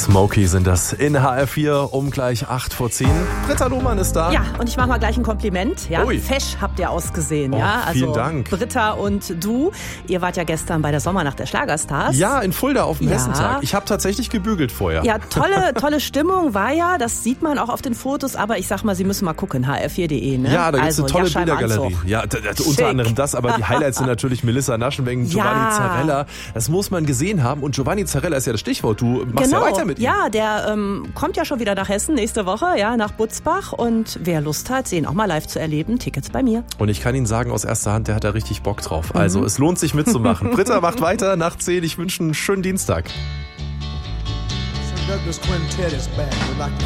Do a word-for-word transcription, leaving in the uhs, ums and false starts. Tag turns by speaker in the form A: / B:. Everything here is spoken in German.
A: Smokey sind das in H R vier um gleich acht vor zehn. Britta Lohmann ist da.
B: Ja, und ich mache mal gleich ein Kompliment. Ja,
A: Ui.
B: fesch habt ihr ausgesehen.
A: Oh,
B: ja, also
A: vielen Dank.
B: Britta und du, ihr wart ja gestern bei der Sommernacht der Schlagerstars.
A: Ja, in Fulda auf dem
B: Ja.
A: Hessentag. Ich habe tatsächlich gebügelt vorher.
B: Ja, tolle, tolle Stimmung war ja, das sieht man auch auf den Fotos, aber ich sag mal, Sie müssen mal gucken, h r vier punkt d e, ne?
A: Ja, da gibt's
B: also,
A: eine tolle
B: Jascha im
A: Bildergalerie.
B: Anzug.
A: Ja, d- d-
B: Schick.
A: unter anderem das, aber die Highlights sind natürlich Melissa Naschenweng, Giovanni
B: Ja.
A: Zarella. Das muss man gesehen haben. Und Giovanni Zarella ist ja das Stichwort. Du machst
B: Genau,
A: ja weiter mit ihm.
B: ja, der ähm, kommt ja schon wieder nach Hessen nächste Woche, ja, nach Butzbach. Und wer Lust hat, den auch mal live zu erleben, Tickets bei mir.
A: Und ich kann Ihnen sagen aus erster Hand, der hat da richtig Bock drauf. Also es lohnt sich mitzumachen. Britta macht weiter nach zehn. Ich wünsche einen schönen Dienstag.
C: Douglas Quintet is back. We'd like to